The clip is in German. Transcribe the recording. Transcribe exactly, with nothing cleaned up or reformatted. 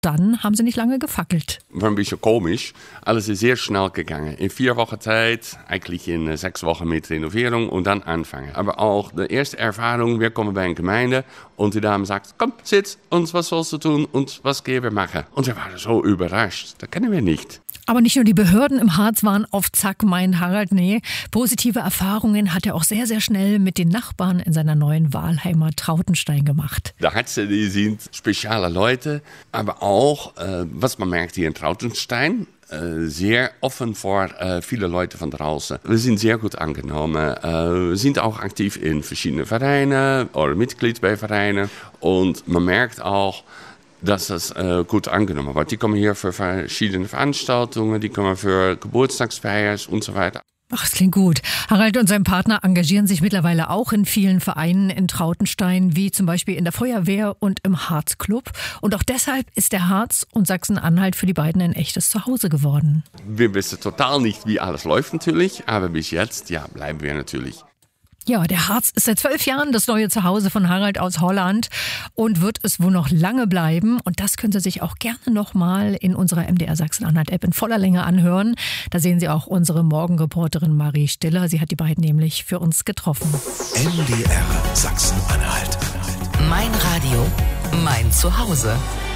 dann haben sie nicht lange gefackelt. War ein bisschen komisch. Alles ist sehr schnell gegangen. In vier Wochen Zeit, eigentlich in sechs Wochen mit Renovierung und dann anfangen. Aber auch die erste Erfahrung, wir kommen bei einer Gemeinde und die Dame sagt, komm, sitz, und was sollst du tun und was gehen wir machen? Und wir waren so überrascht. Das kennen wir nicht. Aber nicht nur die Behörden im Harz waren auf Zack, meint Harald. Nee, positive Erfahrungen hat er auch sehr, sehr schnell mit den Nachbarn in seiner neuen Wahlheimat Trautenstein gemacht. Der Harzer, die sind spezielle Leute, aber auch, äh, was man merkt hier in Trautenstein, äh, sehr offen vor äh, viele Leute von draußen. Wir sind sehr gut angenommen, äh, sind auch aktiv in verschiedenen Vereinen oder Mitglied bei Vereinen und man merkt auch, dass das äh, gut angenommen wird. Die kommen hier für verschiedene Veranstaltungen, die kommen für Geburtstagsfeiern und so weiter. Ach, das klingt gut. Harald und sein Partner engagieren sich mittlerweile auch in vielen Vereinen in Trautenstein, wie zum Beispiel in der Feuerwehr und im Harzclub. Und auch deshalb ist der Harz und Sachsen-Anhalt für die beiden ein echtes Zuhause geworden. Wir wissen total nicht, wie alles läuft natürlich, aber bis jetzt, ja, bleiben wir natürlich. Ja, der Harz ist seit zwölf Jahren das neue Zuhause von Harald aus Holland und wird es wohl noch lange bleiben. Und das können Sie sich auch gerne nochmal in unserer M D R Sachsen-Anhalt-App in voller Länge anhören. Da sehen Sie auch unsere Morgenreporterin Marie Stiller. Sie hat die beiden nämlich für uns getroffen. M D R Sachsen-Anhalt. Mein Radio, mein Zuhause.